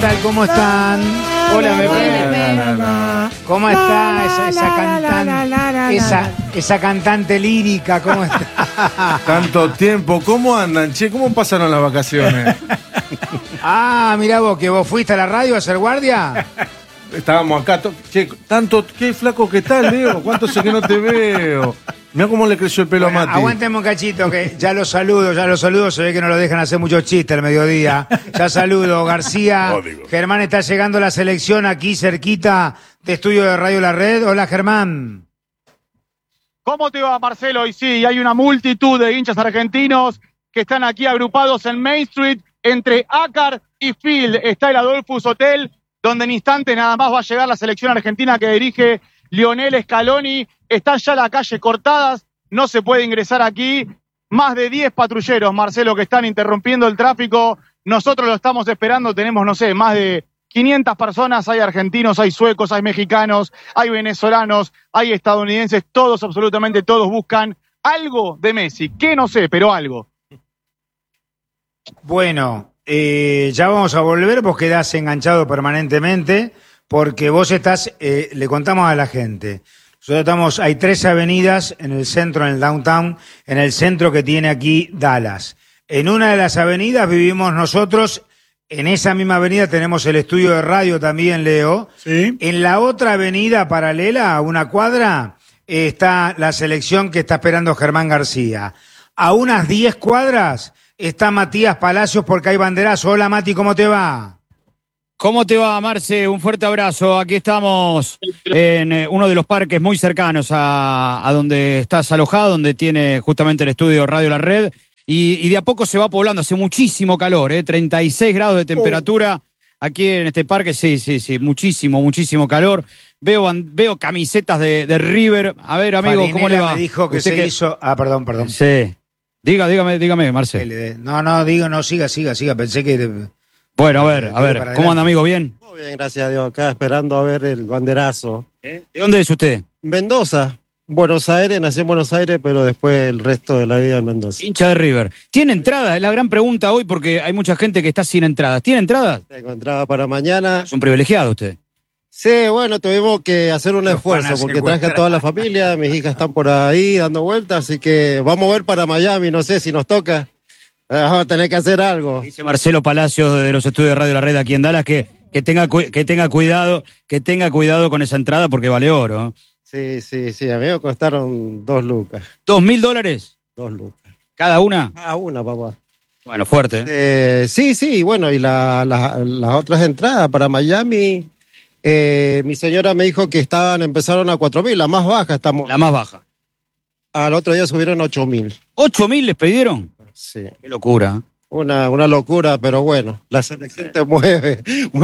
tal? ¿Cómo están? Hola, Pepe. ¿Cómo está esa cantante lírica? ¿Cómo está? Tanto tiempo. ¿Cómo andan, che? ¿Cómo pasaron las vacaciones? Ah, mirá vos, que vos fuiste a la radio a hacer guardia. Estábamos acá. Che, tanto, qué flaco que estás, Leo. ¿Cuánto sé que no te veo? Mirá cómo le creció el pelo a Mati. Aguánteme un cachito, que ya los saludo. Se ve que no lo dejan hacer muchos chistes al mediodía. Ya saludo, García. Germán está llegando a la selección aquí cerquita de estudio de Radio La Red. Hola, Germán. ¿Cómo te va, Marcelo? Y sí, hay una multitud de hinchas argentinos que están aquí agrupados en Main Street entre Ácar y Field. Está el Adolphus Hotel, donde en instantes nada más va a llegar la selección argentina que dirige Lionel Scaloni. Están ya las calles cortadas, no se puede ingresar aquí. Más de 10 patrulleros, Marcelo, que están interrumpiendo el tráfico. Nosotros lo estamos esperando, tenemos, no sé, más de 500 personas. Hay argentinos, hay suecos, hay mexicanos, hay venezolanos, hay estadounidenses. Todos, absolutamente todos, buscan algo de Messi. Que no sé, pero algo. Bueno, ya vamos a volver. Vos quedás enganchado permanentemente porque vos estás, le contamos a la gente. Nosotros hay 3 avenidas en el centro, en el downtown, en el centro que tiene aquí Dallas. En una de las avenidas vivimos nosotros, en esa misma avenida tenemos el estudio de radio también, Leo. Sí. En la otra avenida paralela, a una cuadra, está la selección que está esperando Germán García. A unas 10 cuadras está Matías Palacios porque hay banderazo. Hola, Mati, ¿cómo te va? ¿Cómo te va, Marce? Un fuerte abrazo. Aquí estamos en uno de los parques muy cercanos a donde estás alojado, donde tiene justamente el estudio Radio La Red. Y de a poco se va poblando. Hace muchísimo calor, 36 grados de temperatura aquí en este parque. Sí, muchísimo calor. Veo camisetas de River. A ver, amigo, Farinela, ¿cómo le va? me dijo que se hizo... Ah, perdón. Sí. Dígame, Marce. No, siga. Pensé que... Bueno, a ver, ¿cómo anda, amigo? ¿Bien? Muy bien, gracias a Dios. Acá esperando a ver el banderazo. ¿De dónde es usted? Mendoza, Buenos Aires, nací en Buenos Aires, pero después el resto de la vida en Mendoza. Hincha de River. ¿Tiene entrada? Es la gran pregunta hoy porque hay mucha gente que está sin entradas. ¿Tiene entradas? Tengo entrada para mañana. Es un privilegiado usted. Sí, bueno, tuvimos que hacer un esfuerzo porque traje a toda la familia. Mis hijas están por ahí dando vueltas, así que vamos a ver para Miami. No sé si nos toca. Vamos a tener que hacer algo. Dice Marcelo Palacios de los estudios de Radio La Red aquí en Dallas que tenga cuidado con esa entrada porque vale oro. Sí, a mí me costaron 2 lucas. $2.000. 2 lucas. ¿Cada una? Cada una, papá. Bueno, fuerte. Sí, bueno, y las otras entradas para Miami, mi señora me dijo que empezaron a 4.000, la más baja estamos. La más baja. Al otro día subieron a 8.000. ¿8.000 les pidieron? Sí. Qué locura. Una locura, pero bueno, la selección te mueve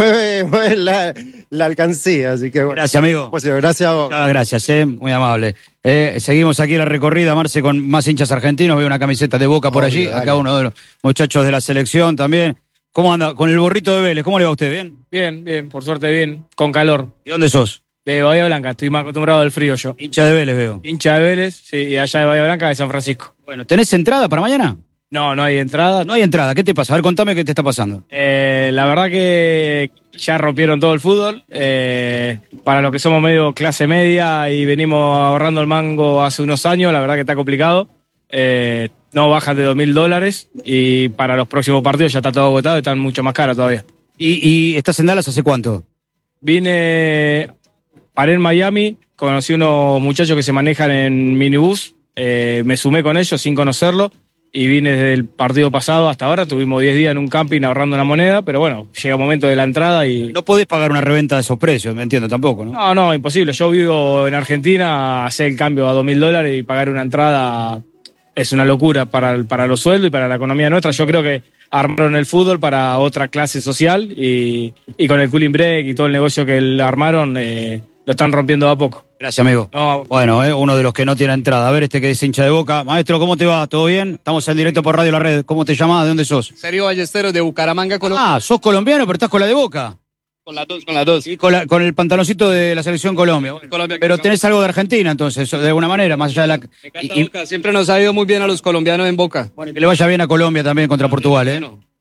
la alcancía, así que bueno. Gracias, amigo. Pues, gracias a vos. Gracias, muy amable. Seguimos aquí la recorrida, Marce, con más hinchas argentinos. Veo una camiseta de Boca por allí. Dale. Acá uno de los muchachos de la selección también. ¿Cómo anda? Con el borrito de Vélez, ¿cómo le va a usted? ¿Bien? Bien, por suerte bien, con calor. ¿Y dónde sos? De Bahía Blanca, estoy más acostumbrado al frío yo. Hincha de Vélez, veo. Hincha de Vélez, sí, y allá de Bahía Blanca de San Francisco. Bueno, ¿tenés entrada para mañana? No hay entrada. No hay entrada, ¿qué te pasa? A ver, contame qué te está pasando. La verdad que ya rompieron todo el fútbol. Para los que somos medio clase media y venimos ahorrando el mango hace unos años, la verdad que está complicado. No bajan de $2.000 y para los próximos partidos ya está todo agotado y están mucho más caros todavía. ¿Y estás en Dallas hace cuánto? Paré en Miami, conocí unos muchachos que se manejan en minibús, me sumé con ellos sin conocerlo y vine desde el partido pasado hasta ahora. Tuvimos 10 días en un camping ahorrando una moneda, pero bueno, llega el momento de la entrada y... No podés pagar una reventa de esos precios, me entiendo tampoco, ¿no? No, imposible. Yo vivo en Argentina, hacer el cambio a $2.000 y pagar una entrada es una locura para los sueldos y para la economía nuestra. Yo creo que armaron el fútbol para otra clase social y con el cooling break y todo el negocio que armaron, lo están rompiendo de a poco. Gracias, amigo. No. Bueno, uno de los que no tiene entrada. A ver, este que es hincha de Boca. Maestro, ¿cómo te va? ¿Todo bien? Estamos en directo por Radio La Red. ¿Cómo te llamas? ¿De dónde sos? Sergio Ballesteros de Bucaramanga, Colombia. Ah, sos colombiano, pero estás con la de Boca. Con las dos. Y con el pantaloncito de la selección Colombia. Colombia, Pero tenés algo de Argentina, entonces, de alguna manera, más allá de la... Me encanta Boca. Siempre nos ha ido muy bien a los colombianos en Boca. Bueno, que le vaya bien a Colombia también contra Portugal, ¿eh? Bueno,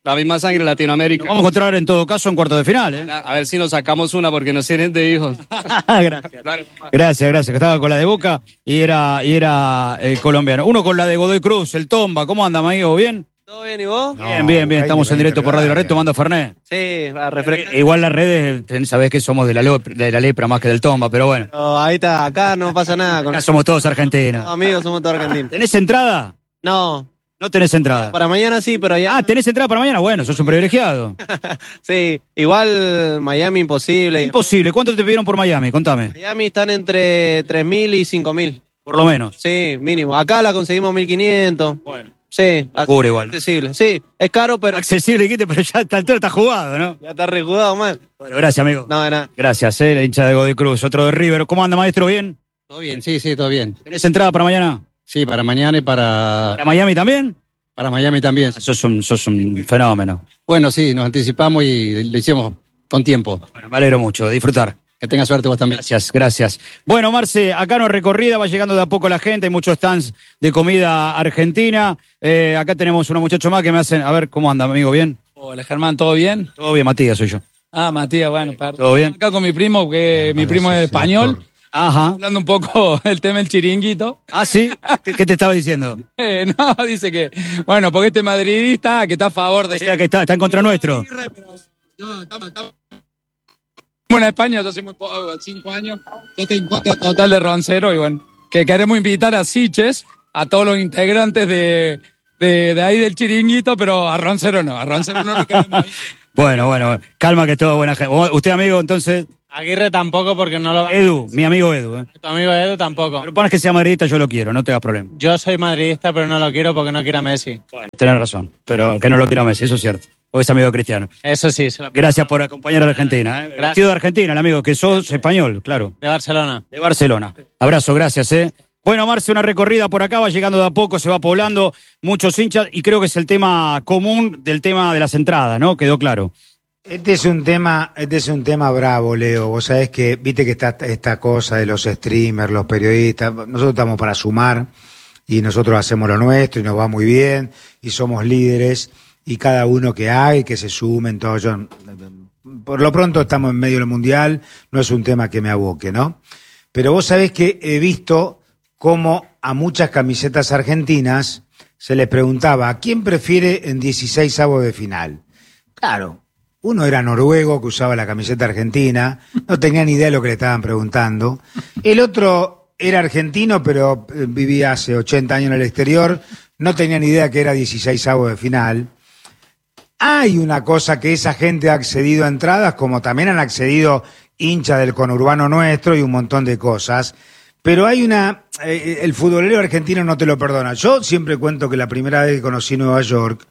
La misma sangre Latinoamérica. Nos vamos a encontrar en todo caso en cuartos de final, ¿eh? A ver si nos sacamos una porque nos tienen de hijos. Gracias, que estaba con la de Boca y era colombiano. Uno con la de Godoy Cruz, el Tomba. ¿Cómo anda, amigo? ¿Bien? ¿Todo bien y vos? Bien. Estamos en directo por Radio La Red tomando Fernet. Sí, a refrescar. Igual las redes, sabés que somos de la lepra más que del Tomba, pero bueno. Pero ahí está, acá no pasa nada. Acá somos todos argentinos. No, amigos, somos todos argentinos. ¿Tenés entrada? No. No tenés entrada. Para mañana sí, pero allá. Ah, ¿tenés entrada para mañana? Bueno, sos un privilegiado. Sí, igual Miami imposible. Imposible. ¿Cuánto te pidieron por Miami? Contame. Miami están entre 3.000 y 5.000. Por lo menos. Sí, mínimo. Acá la conseguimos 1.500. Bueno. Sí. Cubre igual. Accesible. Sí, es caro, pero. Accesible, dijiste, pero ya está, está jugado, ¿no? Ya está rejugado, man. Bueno, gracias, amigo. No, de nada. Gracias, el hincha de Godoy Cruz, otro de River. ¿Cómo anda, maestro? ¿Bien? Todo bien, sí, todo bien. ¿Tenés entrada para mañana? Sí, para mañana y ¿Para Miami también? para Miami también. Sos un fenómeno. Bueno, sí, nos anticipamos y lo hicimos con tiempo. Bueno, me alegro mucho, de disfrutar. Que tengas suerte vos también. Gracias. Bueno, Marce, acá no recorrida, va llegando de a poco la gente, hay muchos stands de comida argentina. Acá tenemos unos muchachos más que me hacen, a ver, ¿cómo anda, amigo? ¿Bien? Hola, Germán, ¿todo bien? Todo bien, Matías, soy yo. Ah, Matías, bueno, perdón. ¿Todo bien? Acá con mi primo, que mi primo es español. Ajá. Hablando un poco el tema del chiringuito. Ah, ¿sí? ¿Qué te estaba diciendo? No, dice que, bueno, porque este madridista que está a favor de... O sea, que está en contra nuestro. Bueno, en España, yo hace muy poco, 5 años, yo estoy en contra total de Roncero y bueno, que queremos invitar a Siches, a todos los integrantes de ahí del chiringuito, pero a Roncero no lo queremos ahí. Bueno, calma que todo buena gente. ¿Usted, amigo, entonces? Aguirre tampoco porque no lo... Edu, mi amigo Edu. Tu amigo Edu tampoco. Pero pones que sea madridista, yo lo quiero, no te hagas problema. Yo soy madridista, pero no lo quiero porque no quiero a Messi. Bueno, tenés razón, pero que no lo quiero a Messi, eso es cierto. O es amigo de Cristiano. Eso sí. Gracias por acompañar a la Argentina. Gracias. Sido de Argentina, el amigo, que sos español, claro. De Barcelona. De Barcelona. Abrazo, gracias, Bueno, Marce, una recorrida por acá, va llegando de a poco, se va poblando, muchos hinchas, y creo que es el tema común del tema de las entradas, ¿no? Quedó claro. Este es un tema bravo, Leo. Vos sabés que, viste que está esta cosa de los streamers, los periodistas, nosotros estamos para sumar, y nosotros hacemos lo nuestro, y nos va muy bien, y somos líderes, y cada uno que hay, que se sumen, todo. Yo, por lo pronto estamos en medio del mundial, no es un tema que me aboque, ¿no? Pero vos sabés que he visto cómo a muchas camisetas argentinas se les preguntaba, ¿a quién prefiere en 16avos de final? Claro, uno era noruego que usaba la camiseta argentina, no tenía ni idea de lo que le estaban preguntando. El otro era argentino, pero vivía hace 80 años en el exterior, no tenía ni idea que era 16avos de final. Hay una cosa que esa gente ha accedido a entradas, como también han accedido hinchas del conurbano nuestro y un montón de cosas. Pero hay el futbolero argentino no te lo perdona. Yo siempre cuento que la primera vez que conocí Nueva York,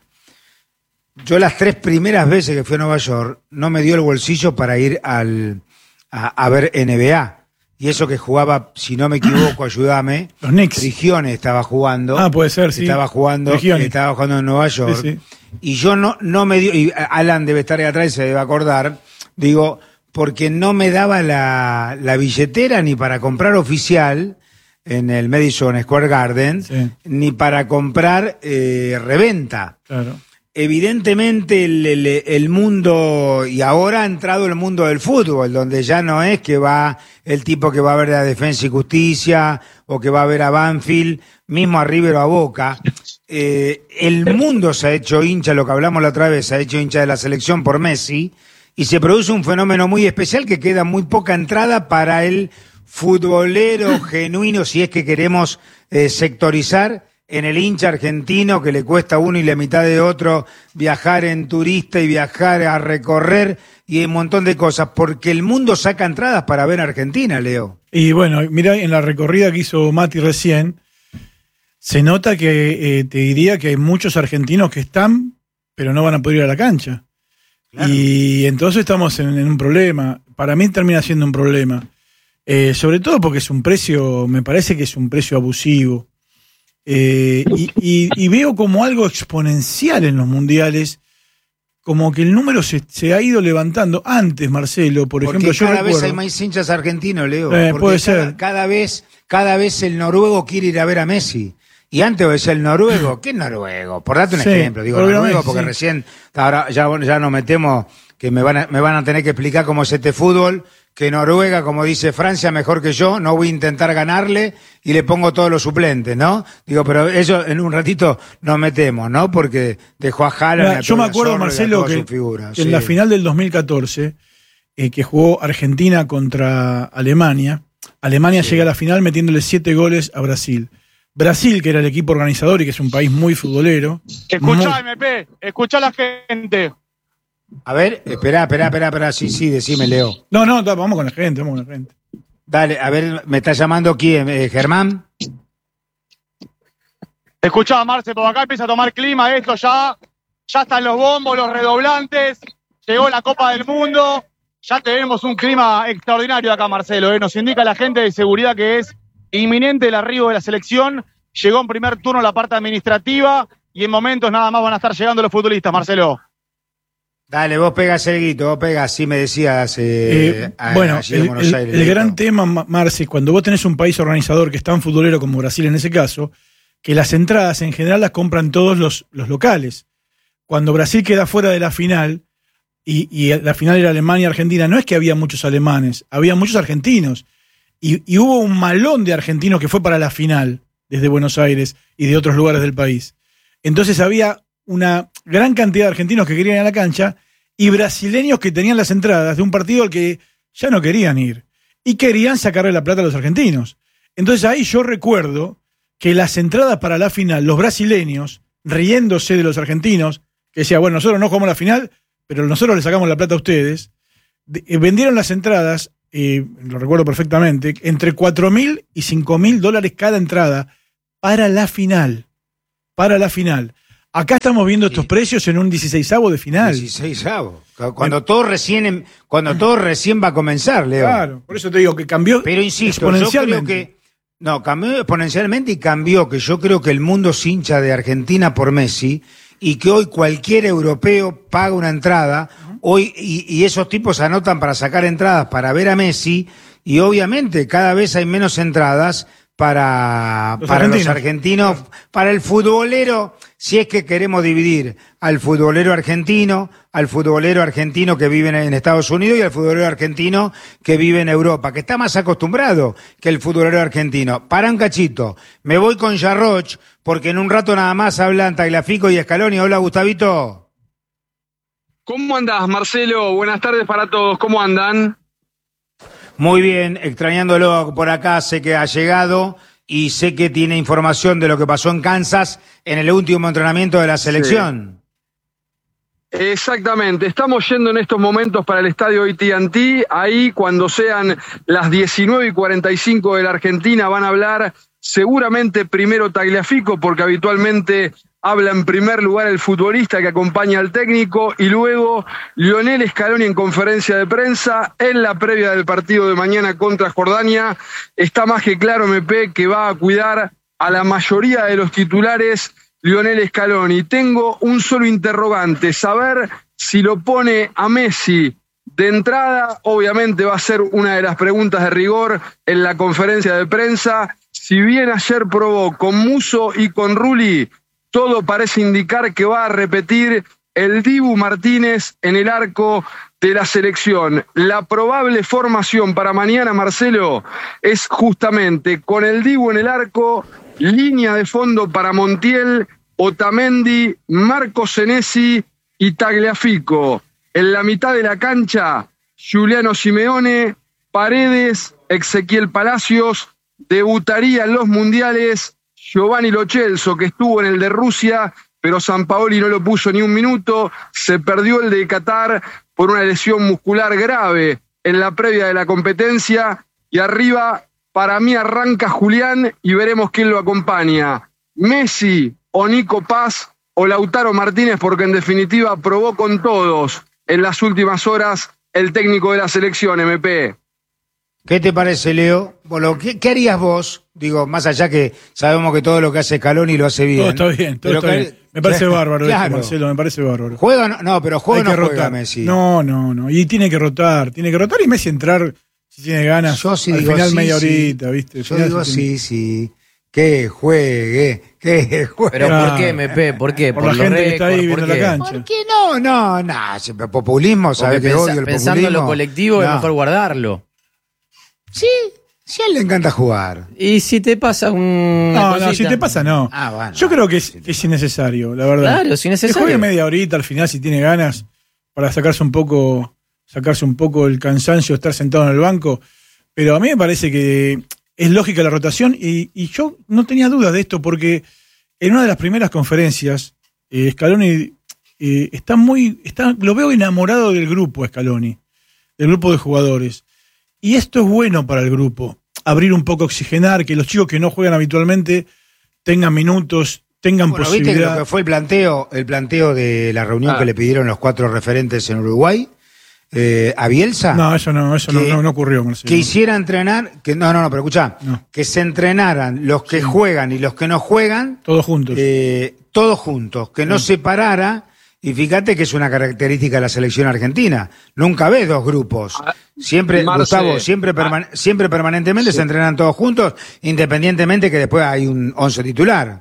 yo las 3 primeras veces que fui a Nueva York, no me dio el bolsillo para ir a ver NBA. Y eso que jugaba, si no me equivoco, ayúdame. Los Knicks. Prigioni estaba jugando. Ah, puede ser, sí. Estaba jugando en Nueva York. Sí, sí. Y yo no me dio, y Alan debe estar ahí atrás y se debe acordar, digo, porque no me daba la billetera ni para comprar oficial en el Madison Square Garden, sí, ni para comprar reventa. Claro. Evidentemente el mundo, y ahora ha entrado el mundo del fútbol, donde ya no es que va el tipo que va a ver a Defensa y Justicia o que va a ver a Banfield, mismo a River o a Boca. El mundo se ha hecho hincha, lo que hablamos la otra vez, se ha hecho hincha de la selección por Messi, y se produce un fenómeno muy especial que queda muy poca entrada para el futbolero genuino, si es que queremos sectorizar en el hincha argentino, que le cuesta a uno y la mitad de otro viajar en turista y viajar a recorrer y un montón de cosas, porque el mundo saca entradas para ver a Argentina, Leo. Y bueno, mira, en la recorrida que hizo Mati recién, se nota que te diría que hay muchos argentinos que están, pero no van a poder ir a la cancha. Claro. Y entonces estamos en un problema. Para mí termina siendo un problema. Sobre todo porque es un precio, me parece que es un precio abusivo. Y veo como algo exponencial en los mundiales, como que el número se ha ido levantando. Antes, Marcelo, por ejemplo, yo cada recuerdo, vez hay más hinchas argentinos, Leo. Puede ser. Cada vez el noruego quiere ir a ver a Messi. Y antes decía el noruego. ¿Qué noruego? Por darte un Sí, ejemplo. Digo noruego porque recién, ahora ya nos metemos, que me van a tener que explicar cómo es este fútbol, que Noruega, como dice Francia, mejor que yo, no voy a intentar ganarle y le pongo todos los suplentes, ¿no? Digo, pero eso en un ratito nos metemos, ¿no? Porque dejó a Haaland. Yo me acuerdo, Marcelo, que en la final del 2014, que jugó Argentina contra Alemania, llega a la final metiéndole 7 goles a Brasil. Brasil, que era el equipo organizador y que es un país muy futbolero. Escuchá, MP, escuchá a la gente. A ver, espera, sí, decime, Leo. No, vamos con la gente. Dale, a ver, ¿me está llamando quién? ¿Germán? Escuchá, Marce, por acá empieza a tomar clima esto ya están los bombos, los redoblantes, llegó la Copa del Mundo, ya tenemos un clima extraordinario acá, Marcelo, nos indica la gente de seguridad que es inminente el arribo de la selección, llegó en primer turno la parte administrativa y en momentos nada más van a estar llegando los futbolistas, Marcelo. Dale, vos pegas el guito, sí me decías. Bueno, el gran tema, Marce, cuando vos tenés un país organizador que es tan futbolero como Brasil en ese caso, que las entradas en general las compran todos los locales. Cuando Brasil queda fuera de la final, y la final era Alemania-Argentina, no es que había muchos alemanes, había muchos argentinos. Y hubo un malón de argentinos que fue para la final, desde Buenos Aires y de otros lugares del país. Entonces había una gran cantidad de argentinos que querían ir a la cancha y brasileños que tenían las entradas de un partido al que ya no querían ir y querían sacarle la plata a los argentinos. Entonces ahí yo recuerdo que las entradas para la final, los brasileños, riéndose de los argentinos, que decían, bueno, nosotros no jugamos la final, pero nosotros le sacamos la plata a ustedes, vendieron las entradas, lo recuerdo perfectamente, entre $4.000 y $5.000 cada entrada para la final. Acá estamos viendo estos precios en un 16avo de final. 16avo. Cuando todo recién va a comenzar, Leo. Claro, por eso te digo que cambió. Pero insisto, exponencialmente. Cambió exponencialmente y cambió que yo creo que el mundo se hincha de Argentina por Messi y que hoy cualquier europeo paga una entrada, hoy y esos tipos anotan para sacar entradas para ver a Messi y obviamente cada vez hay menos entradas para los argentinos, para el futbolero, si es que queremos dividir al futbolero argentino que vive en Estados Unidos y al futbolero argentino que vive en Europa, que está más acostumbrado que el futbolero argentino. Para un cachito, me voy con Jarroch, porque en un rato nada más hablan Tagliafico y Scaloni. Hola, Gustavito. ¿Cómo andás, Marcelo? Buenas tardes para todos, ¿cómo andan? Muy bien, extrañándolo por acá, sé que ha llegado y sé que tiene información de lo que pasó en Kansas en el último entrenamiento de la selección. Sí. Exactamente, estamos yendo en estos momentos para el estadio AT&T, ahí cuando sean las 19:45 de la Argentina van a hablar seguramente primero Tagliafico, porque habitualmente habla en primer lugar el futbolista que acompaña al técnico y luego Lionel Scaloni en conferencia de prensa en la previa del partido de mañana contra Jordania. Está más que claro, MP, que va a cuidar a la mayoría de los titulares Lionel Scaloni. Tengo un solo interrogante, saber si lo pone a Messi de entrada. Obviamente va a ser una de las preguntas de rigor en la conferencia de prensa. Si bien ayer probó con Musso y con Rulli, todo parece indicar que va a repetir el Dibu Martínez en el arco de la selección. La probable formación para mañana, Marcelo, es justamente con el Dibu en el arco, línea de fondo para Montiel, Otamendi, Marco Senesi y Tagliafico. En la mitad de la cancha, Giuliano Simeone, Paredes, Ezequiel Palacios, debutaría en los mundiales Giovanni Lo Celso, que estuvo en el de Rusia, pero Sampaoli no lo puso ni un minuto, se perdió el de Qatar por una lesión muscular grave en la previa de la competencia, y arriba para mí arranca Julián y veremos quién lo acompaña, Messi o Nico Paz o Lautaro Martínez, porque en definitiva probó con todos en las últimas horas el técnico de la selección, MP. ¿Qué te parece, Leo? Bueno, ¿qué harías vos? Digo, más allá que sabemos que todo lo que hace Scaloni lo hace bien. Todo está bien, todo está bien. Me parece bárbaro esto, Marcelo, me parece bárbaro. ¿Juega? No, pero juega no juega rotar. Messi. No. Y tiene que rotar y Messi entrar si tiene ganas. Yo sí al digo final sí, media sí. horita, ¿viste? Yo digo sí. Que juegue. ¿Pero por qué, MP? ¿Por qué? Por la gente que está ahí viendo la cancha. ¿Por qué no? Populismo, ¿sabes que odio el pensando populismo? en lo colectivo es mejor guardarlo. Sí, a él le encanta jugar. Y si te pasa un... No, si te pasa, no. Bueno, yo creo que es innecesario, la verdad. Claro, es innecesario. Que juegue media horita al final si tiene ganas para sacarse un poco el cansancio, estar sentado en el banco. Pero a mí me parece que es lógica la rotación y yo no tenía dudas de esto porque en una de las primeras conferencias Scaloni lo veo enamorado del grupo Scaloni, del grupo de jugadores. Y esto es bueno para el grupo, abrir un poco, oxigenar, que los chicos que no juegan habitualmente tengan minutos, tengan posibilidad. ¿Viste lo que fue el planteo de la reunión que le pidieron los 4 referentes en Uruguay? ¿A Bielsa? No, eso no ocurrió, Marcelo. Que hiciera entrenar, pero escuchá, que se entrenaran los que juegan y los que no juegan. Todos juntos. Que no separara. Y fíjate que es una característica de la selección argentina. Nunca ves 2 grupos. Siempre, Gustavo, siempre permanentemente se entrenan todos juntos, independientemente que después hay un 11 titular.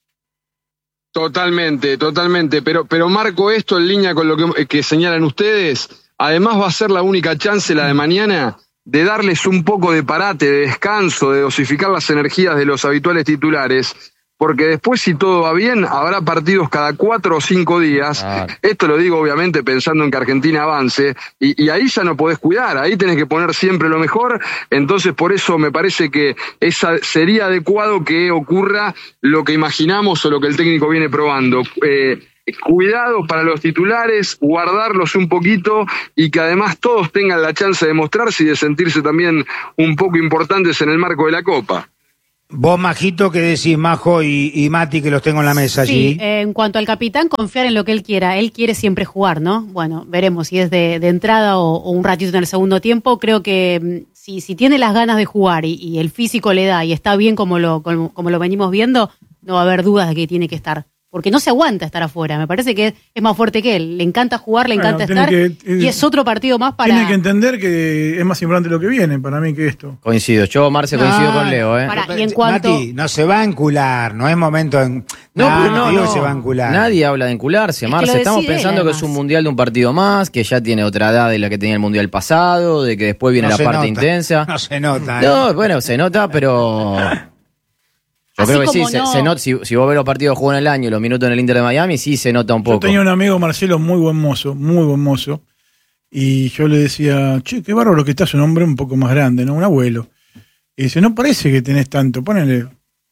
Totalmente. Pero marco esto en línea con lo que señalan ustedes. Además va a ser la única chance, la de mañana, de darles un poco de parate, de descanso, de dosificar las energías de los habituales titulares. Porque después, si todo va bien, habrá partidos cada 4 o 5 días. Esto lo digo obviamente pensando en que Argentina avance, y ahí ya no podés cuidar, ahí tenés que poner siempre lo mejor. Entonces por eso me parece que sería adecuado que ocurra lo que imaginamos o lo que el técnico viene probando. Cuidado para los titulares, guardarlos un poquito y que además todos tengan la chance de mostrarse y de sentirse también un poco importantes en el marco de la Copa. Vos, Majito, ¿qué decís, Majo y Mati, que los tengo en la mesa allí? Sí, en cuanto al capitán, confiar en lo que él quiera. Él quiere siempre jugar, ¿no? Bueno, veremos si es de entrada o un ratito en el segundo tiempo. Creo que si tiene las ganas de jugar y el físico le da y está bien como lo venimos viendo, no va a haber dudas de que tiene que estar. Porque no se aguanta estar afuera. Me parece que es más fuerte que él. Le encanta jugar, le encanta estar. Y es otro partido más para... Tiene que entender que es más importante lo que viene para mí que esto. Coincido. Marce, coincido con Leo. Y en cuanto... Mati, no se va a encular. No es momento en... No, se va a encular. Nadie habla de encularse, Marce. Estamos pensando que es un mundial de un partido más, que ya tiene otra edad de la que tenía el mundial pasado, de que después viene la parte intensa. No se nota. No, bueno, se nota, pero... Yo creo que sí, se nota, si vos ves los partidos que jugó en el año, los minutos en el Inter de Miami, sí se nota un poco. Yo tenía un amigo, Marcelo, muy buen mozo, y yo le decía, che, qué bárbaro que estás, un hombre un poco más grande, ¿no? Un abuelo. Y dice, no parece que tenés tanto, ponele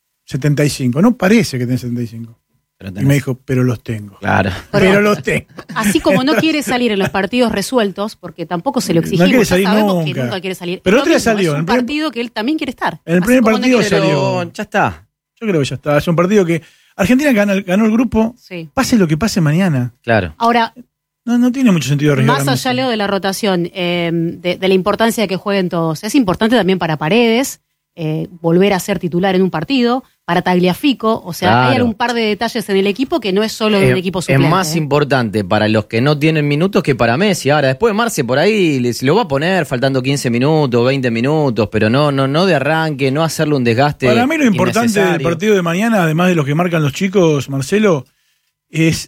75, no parece que tenés 75. Y me dijo, pero los tengo. Claro. Pero los tengo. Así como no quiere salir en los partidos resueltos, porque tampoco se lo exigimos, no ya sabemos que nunca quiere salir. Pero otro día salió. Es un partido que él también quiere estar. En el primer partido salió. Ya está. Yo creo que ya está. Es un partido que Argentina ganó el grupo, pase lo que pase mañana. Claro. Ahora, no tiene mucho sentido arriesgar. Más allá, Leo, de la rotación, de la importancia de que jueguen todos, es importante también para Paredes volver a ser titular en un partido, para Tagliafico, o sea, hay un par de detalles en el equipo que no es solo un equipo suplente. Es más importante para los que no tienen minutos que para Messi. Ahora, después Marce por ahí lo va a poner faltando 15 minutos, 20 minutos, pero no de arranque, no hacerle un desgaste. Para mí lo importante del partido de mañana, además de lo que marcan los chicos, Marcelo, es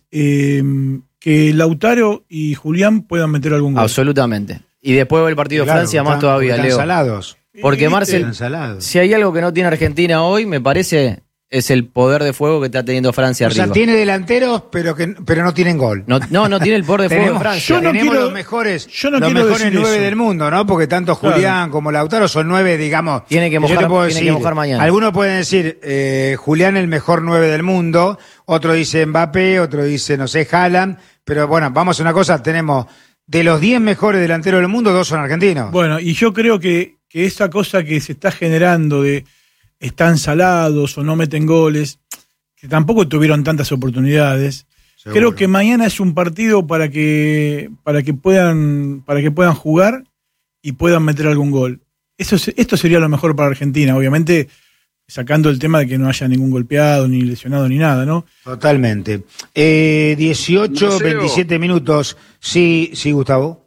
que Lautaro y Julián puedan meter algún gol. Absolutamente. Y después va el partido de Francia más todavía, Leo. Salados. Porque Marcel, si hay algo que no tiene Argentina hoy, me parece, es el poder de fuego que está teniendo Francia arriba. O sea, tiene delanteros, pero no tienen gol. No tiene el poder de fuego de Francia. Tenemos los mejores 9 del mundo, ¿no? Porque tanto Julián como Lautaro son 9, digamos. Tiene que mojar mañana. Algunos pueden decir, Julián el mejor 9 del mundo, otro dice Mbappé, otro dice, no sé, Haaland, pero bueno, vamos a una cosa, tenemos de los 10 mejores delanteros del mundo, 2 son argentinos. Bueno, y yo creo que esa cosa que se está generando de están salados o no meten goles, que tampoco tuvieron tantas oportunidades. Seguro. Creo que mañana es un partido para que puedan jugar y puedan meter algún gol. Esto sería lo mejor para Argentina, obviamente sacando el tema de que no haya ningún golpeado, ni lesionado, ni nada, ¿no? Totalmente. 18, 27 minutos. Sí, Gustavo.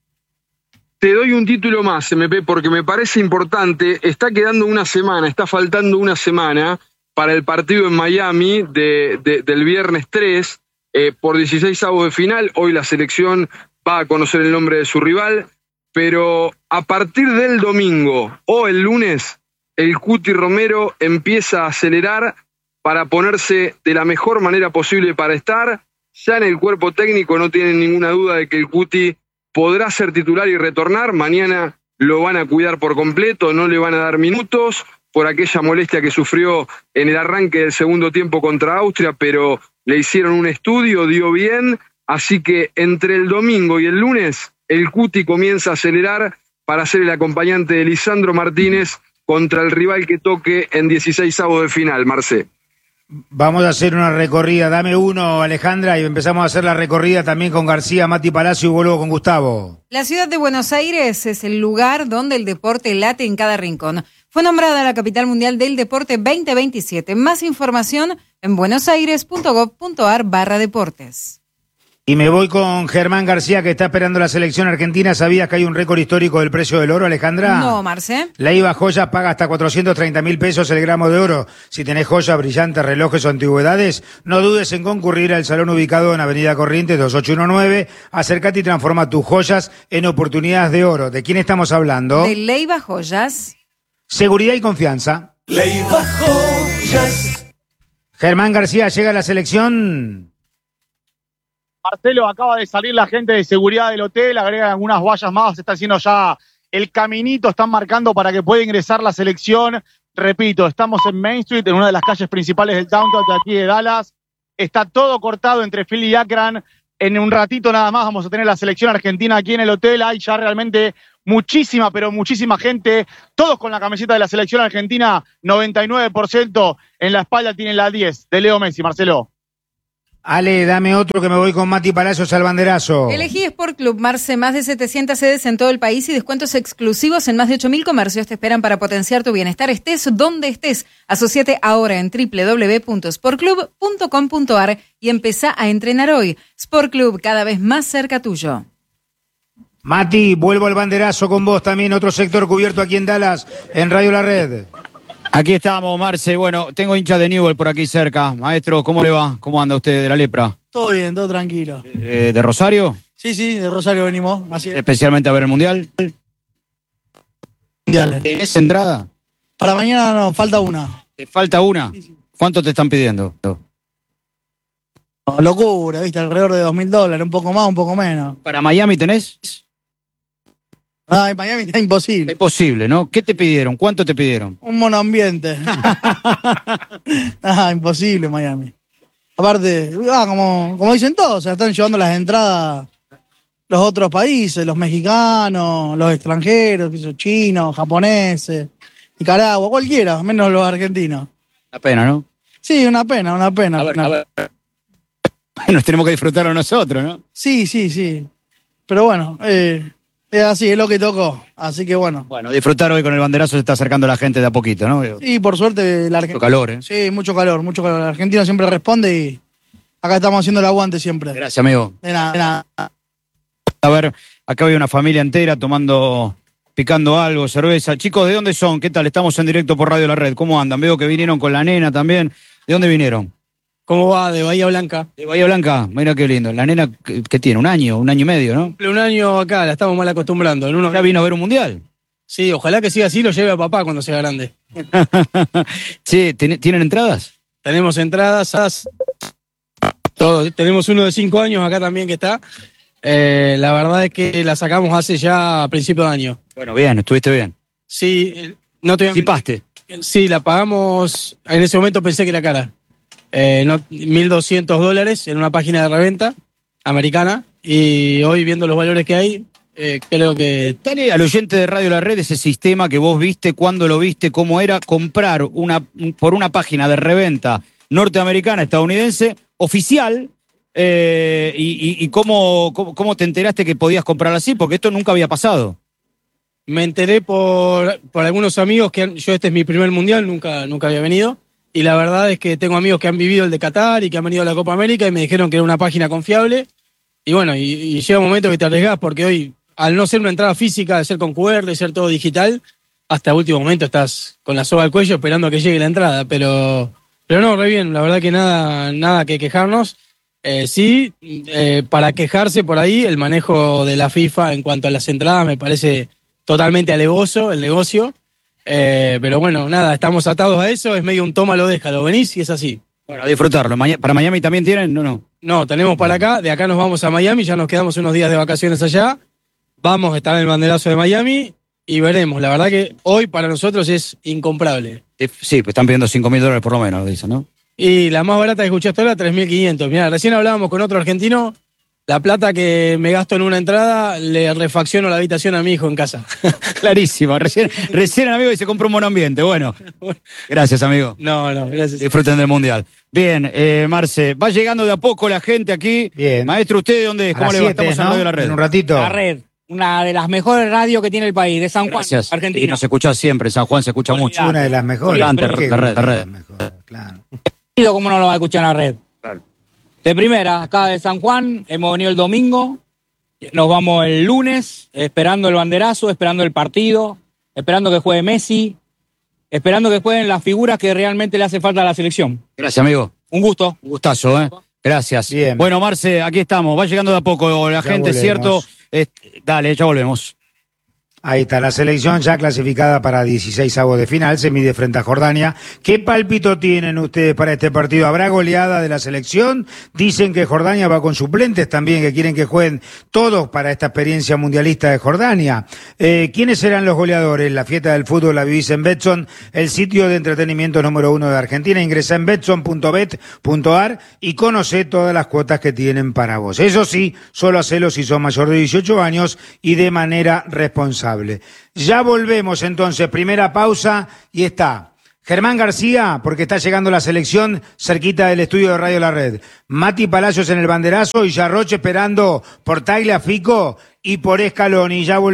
Te doy un título más, MP, porque me parece importante. Está quedando una semana, está faltando una semana para el partido en Miami del viernes 3 por 16avos de final. Hoy la selección va a conocer el nombre de su rival, pero a partir del domingo o el lunes, el Cuti Romero empieza a acelerar para ponerse de la mejor manera posible para estar. Ya en el cuerpo técnico no tienen ninguna duda de que el Cuti podrá ser titular y retornar. Mañana lo van a cuidar por completo, no le van a dar minutos por aquella molestia que sufrió en el arranque del segundo tiempo contra Austria, pero le hicieron un estudio, dio bien, así que entre el domingo y el lunes el Cuti comienza a acelerar para ser el acompañante de Lisandro Martínez contra el rival que toque en 16avos de final, Marcé. Vamos a hacer una recorrida. Dame uno, Alejandra, y empezamos a hacer la recorrida también con García, Mati Palacio y vuelvo con Gustavo. La ciudad de Buenos Aires es el lugar donde el deporte late en cada rincón. Fue nombrada la capital mundial del deporte 2027. Más información en buenosaires.gov.ar/deportes. Y me voy con Germán García, que está esperando la selección argentina. ¿Sabías que hay un récord histórico del precio del oro, Alejandra? No, Marce. La IVA Joyas paga hasta 430.000 pesos el gramo de oro. Si tenés joyas, brillantes, relojes o antigüedades, no dudes en concurrir al salón ubicado en Avenida Corrientes 2819. Acércate y transforma tus joyas en oportunidades de oro. ¿De quién estamos hablando? De Leiva Joyas. Seguridad y confianza. Leiva Joyas. Germán García llega a la selección. Marcelo, acaba de salir la gente de seguridad del hotel, agregan algunas vallas más, se está haciendo ya el caminito, están marcando para que pueda ingresar la selección. Repito, estamos en Main Street, en una de las calles principales del downtown de aquí de Dallas. Está todo cortado entre Philly y Akron. En un ratito nada más vamos a tener la selección argentina aquí en el hotel. Hay ya realmente muchísima, pero muchísima gente, todos con la camiseta de la selección argentina, 99% en la espalda tienen la 10 de Leo Messi, Marcelo. Ale, dame otro que me voy con Mati Palacios al banderazo. Elegí Sport Club, Marce, más de 700 sedes en todo el país y descuentos exclusivos en más de 8.000 comercios te esperan para potenciar tu bienestar, estés donde estés. Asociate ahora en www.sportclub.com.ar y empezá a entrenar hoy. Sport Club, cada vez más cerca tuyo. Mati, vuelvo al banderazo con vos también, otro sector cubierto aquí en Dallas, en Radio La Red. Aquí estamos, Marce. Bueno, tengo hincha de Newell por aquí cerca. Maestro, ¿cómo le va? ¿Cómo anda usted de la lepra? Todo bien, todo tranquilo. ¿De Rosario? Sí, de Rosario venimos. Así es. Especialmente a ver el Mundial. ¿Tenés entrada? Para mañana no, falta una. ¿Te falta una? Sí. ¿Cuánto te están pidiendo? No, locura, ¿viste? Alrededor de $2.000, un poco más, un poco menos. ¿Para Miami tenés? Ah, en Miami está imposible. Imposible, ¿no? ¿Qué te pidieron? ¿Cuánto te pidieron? Un monoambiente. Imposible Miami. Aparte, como dicen todos, o sea, están llevando las entradas los otros países, los mexicanos, los extranjeros, chinos, japoneses, Nicaragua, cualquiera, menos los argentinos. Una pena, ¿no? Sí, una pena. A ver. Nos tenemos que disfrutarlo nosotros, ¿no? Sí. Pero bueno, es así, es lo que tocó. Así que bueno. Bueno, disfrutar hoy con el banderazo se está acercando la gente de a poquito, ¿no? Sí, por suerte la Argentina. Mucho calor, ¿eh? Sí, mucho calor. La Argentina siempre responde y acá estamos haciendo el aguante siempre. Gracias, amigo. De nada. A ver, acá hay una familia entera picando algo, cerveza. Chicos, ¿de dónde son? ¿Qué tal? Estamos en directo por Radio La Red. ¿Cómo andan? Veo que vinieron con la nena también. ¿De dónde vinieron? ¿Cómo va? De Bahía Blanca. De Bahía Blanca, mira qué lindo. La nena, ¿qué tiene? ¿Un año y medio, no? Un año acá, la estamos mal acostumbrando. ¿Ya vino a ver un mundial? Sí, ojalá que siga así, lo lleve a papá cuando sea grande. Sí, ¿tienen entradas? Tenemos entradas. Tenemos uno de 5 años acá también que está. La verdad es que la sacamos hace ya a principio de año. Bueno, bien, estuviste bien. Sí, no te... ¿Participaste? Sí, la pagamos, en ese momento pensé que era cara. $1.200 en una página de reventa americana y hoy viendo los valores que hay, creo que... Dale al oyente de Radio La Red ese sistema que vos viste, cuándo lo viste, cómo era comprar por una página de reventa norteamericana, estadounidense, oficial, y cómo te enteraste que podías comprar así, porque esto nunca había pasado. Me enteré por algunos amigos que este es mi primer mundial, nunca había venido. Y la verdad es que tengo amigos que han vivido el de Qatar y que han venido a la Copa América y me dijeron que era una página confiable. Y bueno, y llega un momento que te arriesgas porque hoy, al no ser una entrada física, de ser con QR, de ser todo digital, hasta último momento estás con la soga al cuello esperando a que llegue la entrada. Pero Pero no, re bien, la verdad que nada que quejarnos. Sí, para quejarse por ahí, el manejo de la FIFA en cuanto a las entradas me parece totalmente alevoso el negocio. Pero bueno, nada, estamos atados a eso, es medio un tómalo, déjalo, venís y es así. Bueno, a disfrutarlo. ¿Para Miami también tienen? No. No, tenemos para acá, de acá nos vamos a Miami, ya nos quedamos unos días de vacaciones allá. Vamos a estar en el banderazo de Miami y veremos. La verdad que hoy para nosotros es incomparable. Sí, pues están pidiendo $5.000 por lo menos, dicen, ¿no? Y la más barata que escuché hasta ahora, 3.500. Mirá, recién hablábamos con otro argentino. La plata que me gasto en una entrada, le refacciono la habitación a mi hijo en casa. Clarísimo. Recién el amigo y se compró un buen ambiente. Bueno, gracias, amigo. No, gracias. Disfruten del Mundial. Bien, Marce, va llegando de a poco la gente aquí. Bien. Maestro, ¿usted dónde es? ¿Cómo le va? Estamos en Radio La Red. En un ratito. La Red, una de las mejores radios que tiene el país, de San Juan, Gracias. Argentina. Y nos escucha siempre, San Juan se escucha mucho. Una de las mejores. Gigante, ¿Por qué? la red. Claro. ¿Cómo no lo va a escuchar en la Red? Claro. De primera, acá de San Juan, hemos venido el domingo, nos vamos el lunes, esperando el banderazo, esperando el partido, esperando que juegue Messi, esperando que jueguen las figuras que realmente le hace falta a la selección. Gracias, amigo. Un gusto. Un gustazo, ¿eh? Gracias. Bien. Bueno, Marce, aquí estamos. Va llegando de a poco la gente, volvemos. ¿cierto? Dale, ya volvemos. Ahí está la selección ya clasificada para 16avos de final, se mide frente a Jordania. ¿Qué pálpito tienen ustedes para este partido? ¿Habrá goleada de la selección? Dicen que Jordania va con suplentes también, que quieren que jueguen todos para esta experiencia mundialista de Jordania. ¿Quiénes serán los goleadores? La fiesta del fútbol la vivís en Betson, el sitio de entretenimiento número 1 de Argentina. Ingresá en betson.bet.ar y conocé todas las cuotas que tienen para vos. Eso sí, solo hacelo si sos mayor de 18 años y de manera responsable. Ya volvemos entonces, primera pausa y está Germán García, porque está llegando la selección cerquita del estudio de Radio La Red. Mati Palacios en el banderazo y Yarroche esperando por Tagliafico y por Scaloni. Ya volvemos.